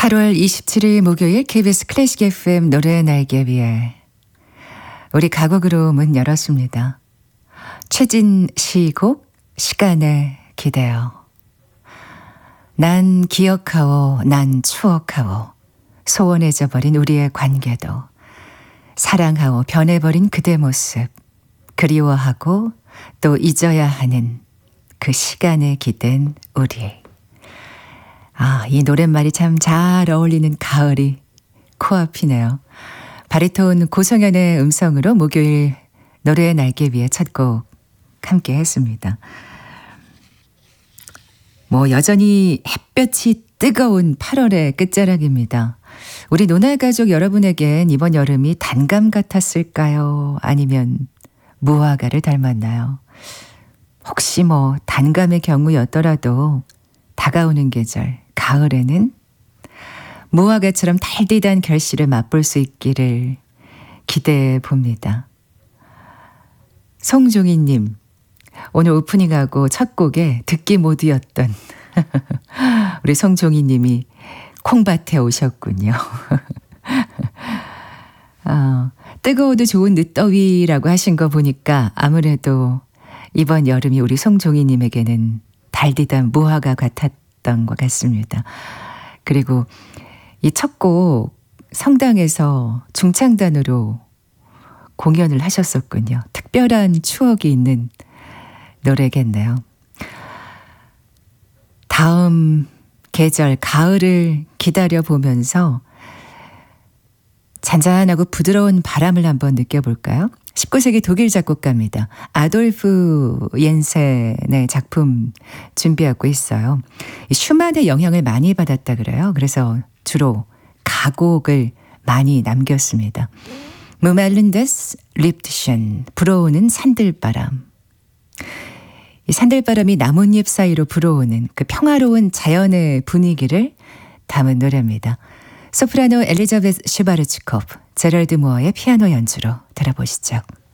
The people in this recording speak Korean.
8월 27일 목요일 KBS 클래식 FM 노래 날개 위에 우리 가곡으로 문 열었습니다. 최진 시곡 시간에 기대어. 난 기억하오 난 추억하오 소원해져 버린 우리의 관계도 사랑하오 변해버린 그대 모습 그리워하고 또 잊어야 하는 그 시간에 기댄 우리. 이 노랫말이 참 잘 어울리는 가을이 코앞이네요. 바리톤 고성현의 음성으로 목요일 노래의 날개 위에 첫 곡 함께 했습니다. 여전히 햇볕이 뜨거운 8월의 끝자락입니다. 우리 노날가족 여러분에겐 이번 여름이 단감 같았을까요? 아니면 무화과를 닮았나요? 혹시 단감의 경우였더라도 다가오는 계절 가을에는 무화과처럼 달디단 결실을 맛볼 수 있기를 기대해 봅니다. 송종희님, 오늘 오프닝하고 첫 곡에 듣기 모드였던 우리 송종희님이 콩밭에 오셨군요. 뜨거워도 좋은 늦더위라고 하신 거 보니까 아무래도 이번 여름이 우리 송종희님에게는 달디단 무화과 같았던 것 같습니다. 그리고 이 첫 곡 성당에서 중창단으로 공연을 하셨었군요. 특별한 추억이 있는 노래겠네요. 다음 계절 가을을 기다려보면서 잔잔하고 부드러운 바람을 한번 느껴볼까요? 19세기 독일 작곡가입니다. 아돌프 옌센의 작품 준비하고 있어요. 슈만의 영향을 많이 받았다 그래요. 그래서 주로 가곡을 많이 남겼습니다. 무말른데스 립트션, 불어오는 산들바람. 이 산들바람이 나뭇잎 사이로 불어오는 그 평화로운 자연의 분위기를 담은 노래입니다. 소프라노 엘리자베스 슈바르츠코프, 제럴드 무어의 피아노 연주로 들어보시죠.